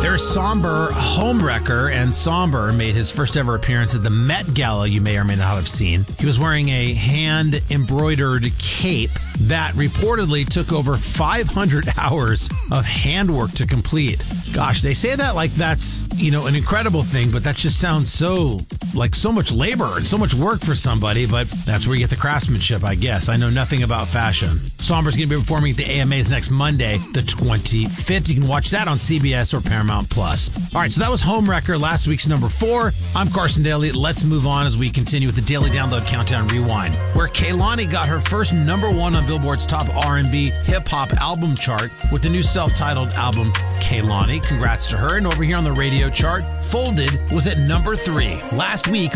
There's Somber Homewrecker, and Somber made his first ever appearance at the Met Gala you may or may not have seen. He was wearing a hand-embroidered cape that reportedly took over 500 hours of handwork to complete. Gosh, they say that like that's, an incredible thing, but that just sounds so much labor and so much work for somebody, but that's where you get the craftsmanship, I guess. I know nothing about fashion. Somber's going to be performing at the AMAs next Monday, the 25th. You can watch that on CBS or Paramount Plus. All right, so that was Homewrecker, last week's number 4. I'm Carson Daly. Let's move on as we continue with the Daily Download Countdown Rewind, where Kehlani got her first number 1 on Billboard's top R&B hip-hop album chart with the new self-titled album, Kehlani. Congrats to her. And over here on the radio chart, Folded was at number 3. Last week,